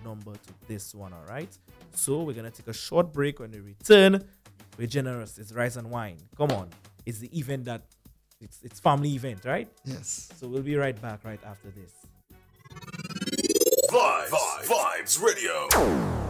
number to this one, all right? So we're going to take a short break. When we return, we're generous. It's rice and wine. Come on. It's the event that, it's family event, right? Yes. So we'll be right back right after this. Vibes Radio.